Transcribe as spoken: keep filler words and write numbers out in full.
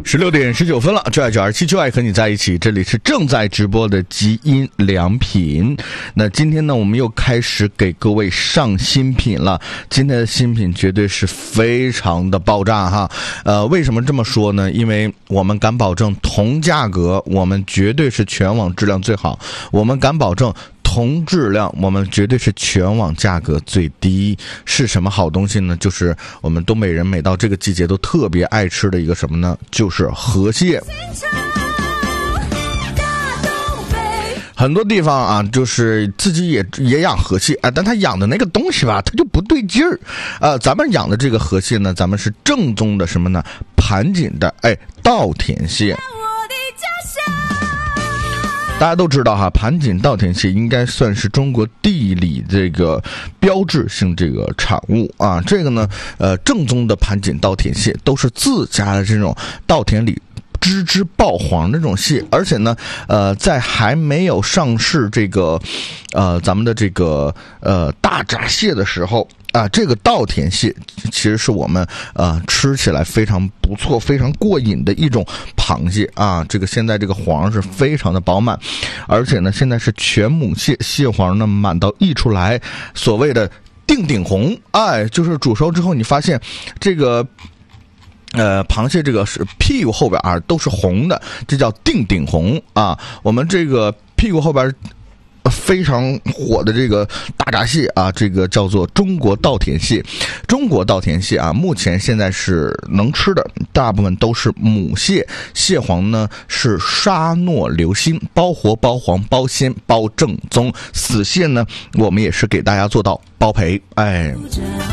十六点十九分了，就爱九二七就爱和你在一起，这里是正在直播的基因良品。那今天呢，我们又开始给各位上新品了。今天的新品绝对是非常的爆炸哈。呃，为什么这么说呢？因为我们敢保证同价格，我们绝对是全网质量最好。我们敢保证。同质量，我们绝对是全网价格最低。是什么好东西呢？就是我们东北人每到这个季节都特别爱吃的一个什么呢？就是河蟹。很多地方啊，就是自己也也养河蟹啊，但他养的那个东西吧，它就不对劲儿。呃，咱们养的这个河蟹呢，咱们是正宗的什么呢？盘锦的哎稻田蟹。大家都知道哈，盘锦稻田蟹应该算是中国地理这个标志性这个产物啊。这个呢，呃，正宗的盘锦稻田蟹都是自家的这种稻田里吱吱爆黄的这种蟹，而且呢，呃，在还没有上市这个，呃，咱们的这个呃大闸蟹的时候。啊，这个稻田蟹其实是我们呃吃起来非常不错、非常过瘾的一种螃蟹啊。这个现在这个黄是非常的饱满，而且呢，现在是全母蟹，蟹黄呢满到溢出来，所谓的定顶红，哎，就是煮熟之后你发现这个。呃，螃蟹这个是屁股后边啊都是红的，这叫定顶红啊。我们这个屁股后边。非常火的这个大闸蟹啊，这个叫做中国稻田蟹。中国稻田蟹啊，目前现在是能吃的，大部分都是母蟹，蟹黄呢是沙糯流心，包活包黄包鲜包正宗。死蟹呢，我们也是给大家做到包赔，哎。